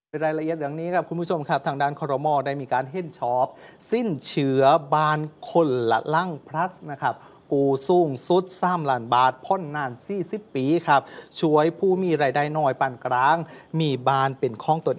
รายละเอียดอย่างนี้ครับคุณผู้ชมครับทางด้านครม.ได้มีการเห็นชอบสิ้นเชื้อบานคนละลั่งพลัสนะครับกูสูงสุด3 ล้านบาทพ่นนาน40 ปีครับช่วยผู้มีรายได้น้อยปานกลางมีบานเป็นของตน